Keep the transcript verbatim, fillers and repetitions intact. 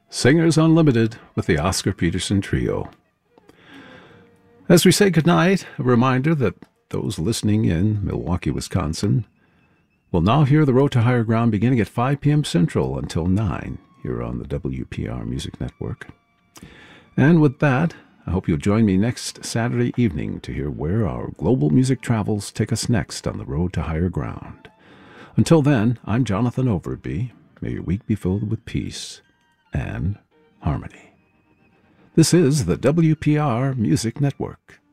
Singers Unlimited with the Oscar Peterson Trio. As we say goodnight, a reminder that those listening in Milwaukee, Wisconsin, will now hear The Road to Higher Ground beginning at five p.m. Central until nine here on the W P R Music Network. And with that, I hope you'll join me next Saturday evening to hear where our global music travels take us next on The Road to Higher Ground. Until then, I'm Jonathan Overby. May your week be filled with peace and harmony. This is the W P R Music Network.